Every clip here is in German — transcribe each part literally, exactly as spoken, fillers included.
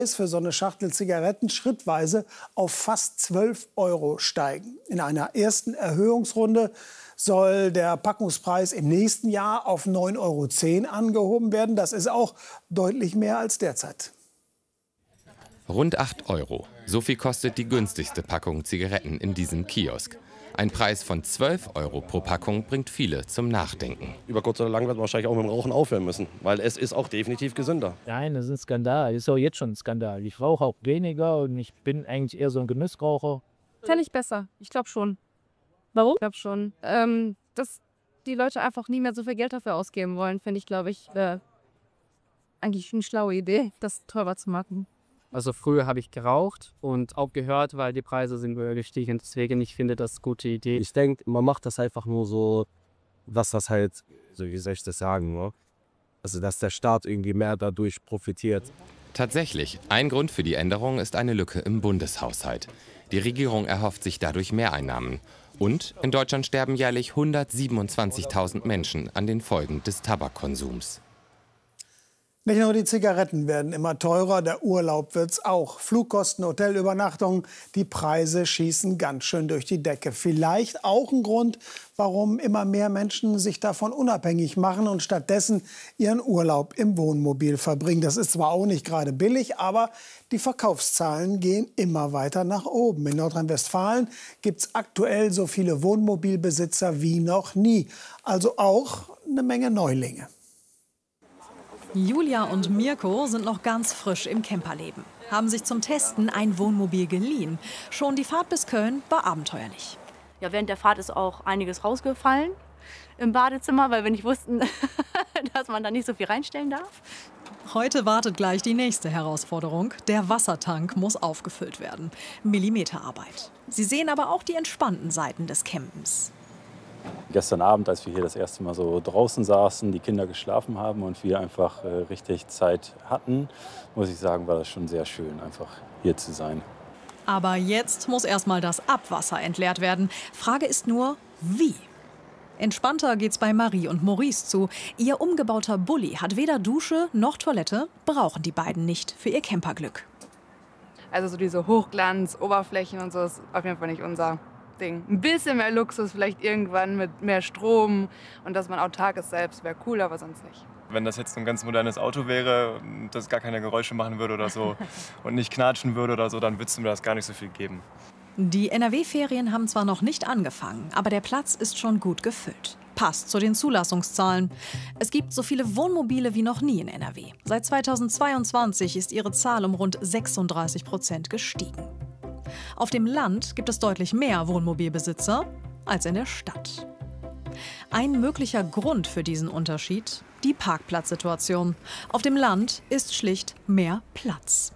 für so eine Schachtel Zigaretten schrittweise auf fast zwölf Euro steigen. In einer ersten Erhöhungsrunde soll der Packungspreis im nächsten Jahr auf neun Euro zehn angehoben werden. Das ist auch deutlich mehr als derzeit. Rund acht Euro. So viel kostet die günstigste Packung Zigaretten in diesem Kiosk. Ein Preis von zwölf Euro pro Packung bringt viele zum Nachdenken. Über kurz oder lang wird man wahrscheinlich auch mit dem Rauchen aufhören müssen, weil es ist auch definitiv gesünder. Nein, das ist ein Skandal. Das ist auch jetzt schon ein Skandal. Ich rauche auch weniger und ich bin eigentlich eher so ein Genussraucher. Fände ich besser. Ich glaube schon. Warum? Ich glaube schon. Ähm, dass die Leute einfach nie mehr so viel Geld dafür ausgeben wollen, finde ich, glaube ich, äh, eigentlich eine schlaue Idee, das teurer zu machen. Also früher habe ich geraucht und aufgehört, weil die Preise sind gestiegen. Deswegen, ich finde das eine gute Idee. Ich denke, man macht das einfach nur so, was das halt, so wie soll ich das sagen, ne? Also dass der Staat irgendwie mehr dadurch profitiert. Tatsächlich, ein Grund für die Änderung ist eine Lücke im Bundeshaushalt. Die Regierung erhofft sich dadurch Mehreinnahmen. Und in Deutschland sterben jährlich hundertsiebenundzwanzigtausend Menschen an den Folgen des Tabakkonsums. Nicht nur die Zigaretten werden immer teurer, der Urlaub wird's auch. Flugkosten, Hotelübernachtungen, die Preise schießen ganz schön durch die Decke. Vielleicht auch ein Grund, warum immer mehr Menschen sich davon unabhängig machen und stattdessen ihren Urlaub im Wohnmobil verbringen. Das ist zwar auch nicht gerade billig, aber die Verkaufszahlen gehen immer weiter nach oben. In Nordrhein-Westfalen gibt's aktuell so viele Wohnmobilbesitzer wie noch nie. Also auch eine Menge Neulinge. Julia und Mirko sind noch ganz frisch im Camperleben, haben sich zum Testen ein Wohnmobil geliehen. Schon die Fahrt bis Köln war abenteuerlich. Ja, während der Fahrt ist auch einiges rausgefallen im Badezimmer, weil wir nicht wussten, dass man da nicht so viel reinstellen darf. Heute wartet gleich die nächste Herausforderung. Der Wassertank muss aufgefüllt werden. Millimeterarbeit. Sie sehen aber auch die entspannten Seiten des Campens. Gestern Abend, als wir hier das erste Mal so draußen saßen, die Kinder geschlafen haben und wir einfach äh, richtig Zeit hatten, muss ich sagen, war das schon sehr schön, einfach hier zu sein. Aber jetzt muss erstmal das Abwasser entleert werden. Frage ist nur, wie? Entspannter geht's bei Marie und Maurice zu. Ihr umgebauter Bulli hat weder Dusche noch Toilette, brauchen die beiden nicht für ihr Camperglück. Also so diese Hochglanz-Oberflächen und so ist auf jeden Fall nicht unser Ding. Ein bisschen mehr Luxus, vielleicht irgendwann mit mehr Strom und dass man autark ist selbst, wäre cool, aber sonst nicht. Wenn das jetzt ein ganz modernes Auto wäre, das gar keine Geräusche machen würde oder so und nicht knatschen würde oder so, dann würde es mir das gar nicht so viel geben. Die N R W-Ferien haben zwar noch nicht angefangen, aber der Platz ist schon gut gefüllt. Passt zu den Zulassungszahlen. Es gibt so viele Wohnmobile wie noch nie in N R W. Seit zweitausendzweiundzwanzig ist ihre Zahl um rund sechsunddreißig Prozent gestiegen. Auf dem Land gibt es deutlich mehr Wohnmobilbesitzer als in der Stadt. Ein möglicher Grund für diesen Unterschied: die Parkplatzsituation. Auf dem Land ist schlicht mehr Platz.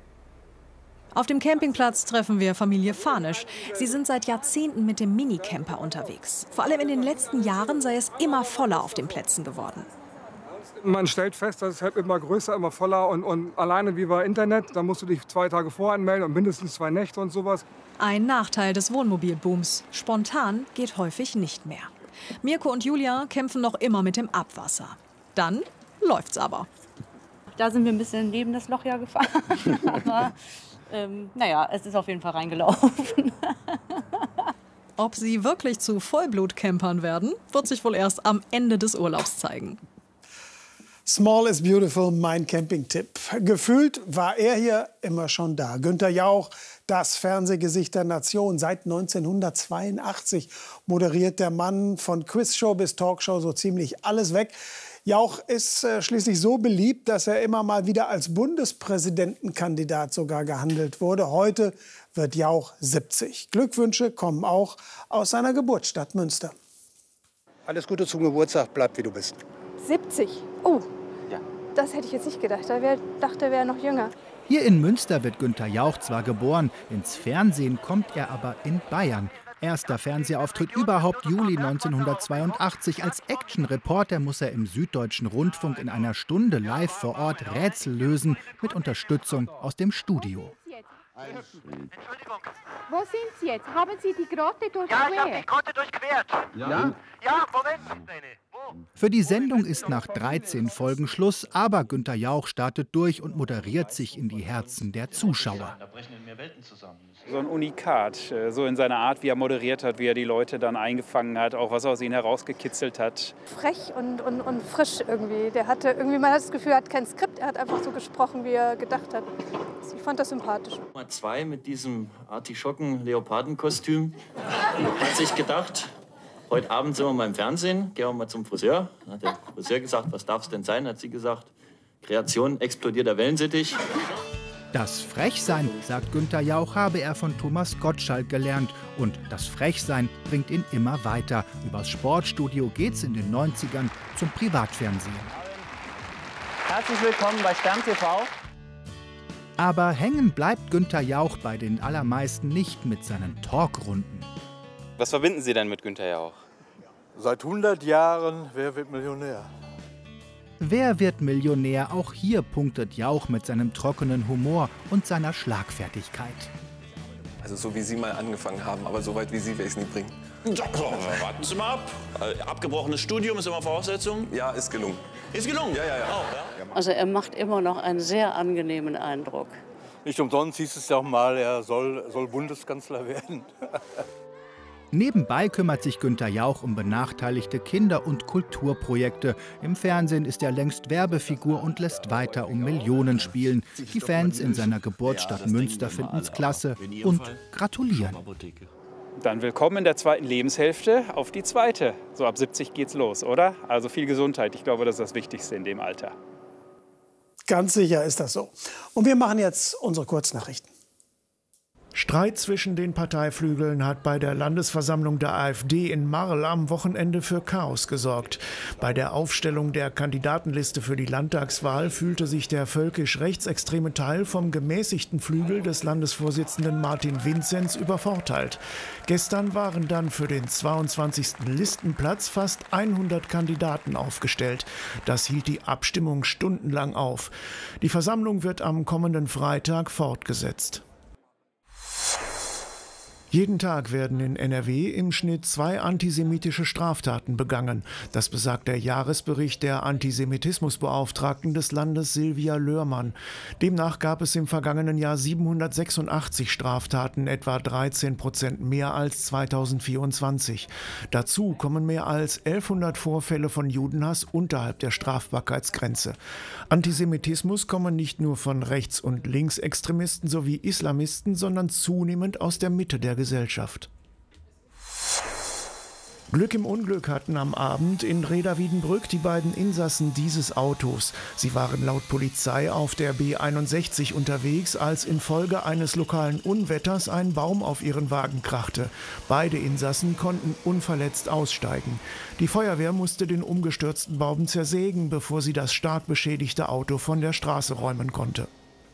Auf dem Campingplatz treffen wir Familie Fahnisch. Sie sind seit Jahrzehnten mit dem Minicamper unterwegs. Vor allem in den letzten Jahren sei es immer voller auf den Plätzen geworden. Man stellt fest, dass es halt immer größer, immer voller und, und alleine wie bei Internet, da musst du dich zwei Tage voranmelden und mindestens zwei Nächte und sowas. Ein Nachteil des Wohnmobilbooms: spontan geht häufig nicht mehr. Mirko und Julia kämpfen noch immer mit dem Abwasser. Dann läuft's aber. Da sind wir ein bisschen neben das Loch ja gefahren. Aber ähm, naja, es ist auf jeden Fall reingelaufen. Ob sie wirklich zu Vollblut-Campern werden, wird sich wohl erst am Ende des Urlaubs zeigen. Small is beautiful, mein Campingtipp. Gefühlt war er hier immer schon da. Günther Jauch, das Fernsehgesicht der Nation. Seit neunzehnhundertzweiundachtzig moderiert der Mann von Quizshow bis Talkshow so ziemlich alles weg. Jauch ist äh, schließlich so beliebt, dass er immer mal wieder als Bundespräsidentenkandidat sogar gehandelt wurde. Heute wird Jauch siebzig. Glückwünsche kommen auch aus seiner Geburtsstadt Münster. Alles Gute zum Geburtstag, bleib wie du bist. siebzig? Oh, ja. Das hätte ich jetzt nicht gedacht. Ich dachte, er wäre noch jünger. Hier in Münster wird Günther Jauch zwar geboren, ins Fernsehen kommt er aber in Bayern. Erster Fernsehauftritt überhaupt Juli neunzehnhundertzweiundachtzig. Als Action-Reporter muss er im Süddeutschen Rundfunk in einer Stunde live vor Ort Rätsel lösen mit Unterstützung aus dem Studio. Entschuldigung. Wo sind Sie jetzt? Haben Sie die Grotte durchquert? Ja, ich habe die Grotte durchquert. Ja? Ja, Moment. Wo? Für die Sendung ist nach dreizehn Folgen Schluss, aber Günther Jauch startet durch und moderiert sich in die Herzen der Zuschauer. Da brechen in mir Welten zusammen. So ein Unikat, so in seiner Art, wie er moderiert hat, wie er die Leute dann eingefangen hat, auch was er aus ihnen herausgekitzelt hat. Frech und, und, und frisch irgendwie. Der hatte irgendwie, man hat das Gefühl, er hat kein Skript, er hat einfach so gesprochen, wie er gedacht hat. Ich fand das sympathisch. Nummer zwei mit diesem Artischocken-Leopardenkostüm hat sich gedacht, heute Abend sind wir mal im Fernsehen, gehen wir mal zum Friseur. Dann hat der Friseur gesagt, was darf es denn sein? Hat sie gesagt, Kreation explodiert der Wellensittich. Das Frechsein, sagt Günther Jauch, habe er von Thomas Gottschalk gelernt. Und das Frechsein bringt ihn immer weiter. Übers Sportstudio geht's in den neunzigern zum Privatfernsehen. Herzlich willkommen bei Stern T V. Aber hängen bleibt Günther Jauch bei den allermeisten nicht mit seinen Talkrunden. Was verbinden Sie denn mit Günther Jauch? Seit hundert Jahren, wer wird Millionär? Wer wird Millionär? Auch hier punktet Jauch mit seinem trockenen Humor und seiner Schlagfertigkeit. Also so wie Sie mal angefangen haben, aber so weit wie Sie werde ich es nie bringen. Ja, warten Sie mal ab. Abgebrochenes Studium ist immer Voraussetzung? Ja, ist gelungen. Ist gelungen? Ja, ja, ja. Auch, ja. Also er macht immer noch einen sehr angenehmen Eindruck. Nicht umsonst hieß es ja auch mal, er soll, soll Bundeskanzler werden. Nebenbei kümmert sich Günther Jauch um benachteiligte Kinder- und Kulturprojekte. Im Fernsehen ist er längst Werbefigur und lässt weiter um Millionen spielen. Die Fans in seiner Geburtsstadt Münster finden es klasse und gratulieren. Dann willkommen in der zweiten Lebenshälfte auf die zweite. So ab siebzig geht's los, oder? Also viel Gesundheit. Ich glaube, das ist das Wichtigste in dem Alter. Ganz sicher ist das so. Und wir machen jetzt unsere Kurznachrichten. Streit zwischen den Parteiflügeln hat bei der Landesversammlung der AfD in Marl am Wochenende für Chaos gesorgt. Bei der Aufstellung der Kandidatenliste für die Landtagswahl fühlte sich der völkisch-rechtsextreme Teil vom gemäßigten Flügel des Landesvorsitzenden Martin Vinzenz übervorteilt. Gestern waren dann für den zweiundzwanzigsten Listenplatz fast hundert Kandidaten aufgestellt. Das hielt die Abstimmung stundenlang auf. Die Versammlung wird am kommenden Freitag fortgesetzt. Jeden Tag werden in N R W im Schnitt zwei antisemitische Straftaten begangen. Das besagt der Jahresbericht der Antisemitismusbeauftragten des Landes Silvia Löhrmann. Demnach gab es im vergangenen Jahr siebenhundertsechsundachtzig Straftaten, etwa dreizehn Prozent mehr als zweitausendvierundzwanzig. Dazu kommen mehr als elfhundert Vorfälle von Judenhass unterhalb der Strafbarkeitsgrenze. Antisemitismus komme nicht nur von Rechts- und Linksextremisten sowie Islamisten, sondern zunehmend aus der Mitte der Gesellschaft. Glück im Unglück hatten am Abend in Reda-Wiedenbrück die beiden Insassen dieses Autos. Sie waren laut Polizei auf der B einundsechzig unterwegs, als infolge eines lokalen Unwetters ein Baum auf ihren Wagen krachte. Beide Insassen konnten unverletzt aussteigen. Die Feuerwehr musste den umgestürzten Baum zersägen, bevor sie das stark beschädigte Auto von der Straße räumen konnte.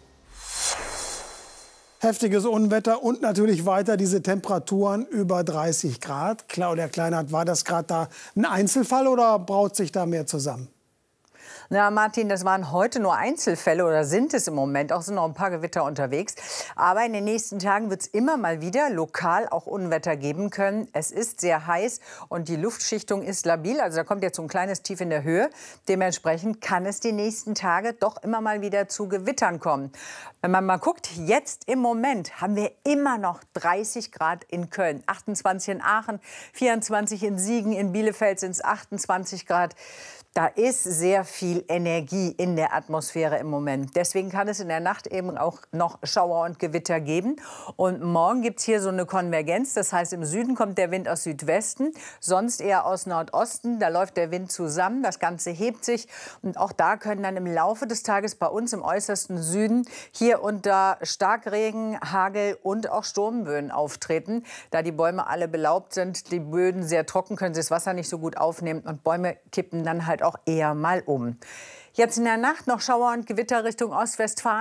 Heftiges Unwetter und natürlich weiter diese Temperaturen über dreißig Grad. Claudia Kleinert, war das gerade da ein Einzelfall oder braut sich da mehr zusammen? Na, Martin, das waren heute nur Einzelfälle oder sind es im Moment. Auch sind noch ein paar Gewitter unterwegs. Aber in den nächsten Tagen wird es immer mal wieder lokal auch Unwetter geben können. Es ist sehr heiß und die Luftschichtung ist labil. Also da kommt jetzt so ein kleines Tief in der Höhe. Dementsprechend kann es die nächsten Tage doch immer mal wieder zu Gewittern kommen. Wenn man mal guckt, jetzt im Moment haben wir immer noch dreißig Grad in Köln, achtundzwanzig in Aachen, vierundzwanzig in Siegen, in Bielefeld sind es achtundzwanzig Grad. Da ist sehr viel Energie in der Atmosphäre im Moment. Deswegen kann es in der Nacht eben auch noch Schauer und Gewitter geben. Und morgen gibt es hier so eine Konvergenz. Das heißt, im Süden kommt der Wind aus Südwesten, sonst eher aus Nordosten. Da läuft der Wind zusammen, das Ganze hebt sich. Und auch da können dann im Laufe des Tages bei uns im äußersten Süden hier und da Starkregen, Hagel und auch Sturmböen auftreten. Da die Bäume alle belaubt sind, die Böden sehr trocken, können sie das Wasser nicht so gut aufnehmen. Und Bäume kippen dann halt auch eher mal um. Jetzt in der Nacht noch Schauer und Gewitter Richtung Ostwestfalen.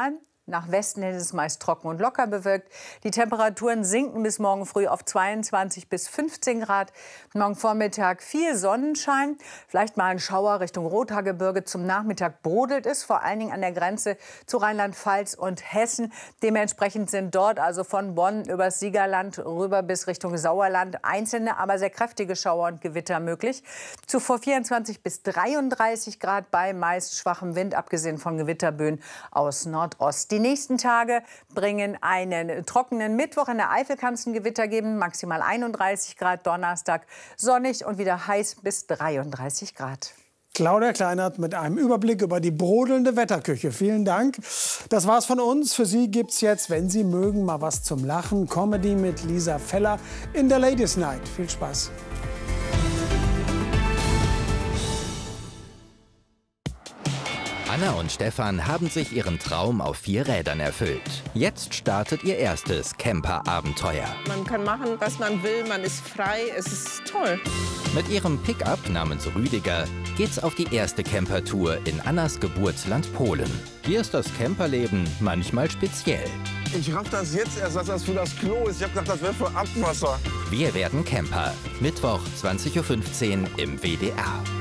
Nach Westen hin ist es meist trocken und locker bewölkt. Die Temperaturen sinken bis morgen früh auf zweiundzwanzig bis fünfzehn Grad. Morgen Vormittag viel Sonnenschein, vielleicht mal ein Schauer Richtung Rothaargebirge. Zum Nachmittag brodelt es, vor allen Dingen an der Grenze zu Rheinland-Pfalz und Hessen. Dementsprechend sind dort also von Bonn übers Siegerland rüber bis Richtung Sauerland einzelne, aber sehr kräftige Schauer und Gewitter möglich. Zuvor vierundzwanzig bis dreiunddreißig Grad bei meist schwachem Wind, abgesehen von Gewitterböen aus Nordost. Die nächsten Tage bringen einen trockenen Mittwoch. In der Eifel kann es ein Gewitter geben, maximal einunddreißig Grad. Donnerstag sonnig und wieder heiß bis dreiunddreißig Grad. Claudia Kleinert mit einem Überblick über die brodelnde Wetterküche. Vielen Dank. Das war's von uns. Für Sie gibt's jetzt, wenn Sie mögen, mal was zum Lachen. Comedy mit Lisa Feller in der Ladies Night. Viel Spaß. Anna und Stefan haben sich ihren Traum auf vier Rädern erfüllt. Jetzt startet ihr erstes Camper-Abenteuer. Man kann machen, was man will, man ist frei, es ist toll. Mit ihrem Pickup namens Rüdiger geht's auf die erste Campertour in Annas Geburtsland Polen. Hier ist das Camperleben manchmal speziell. Ich raff das jetzt erst, dass das für das Klo ist. Ich hab gedacht, das wäre für Abwasser. Wir werden Camper. Mittwoch, zwanzig Uhr fünfzehn im W D R.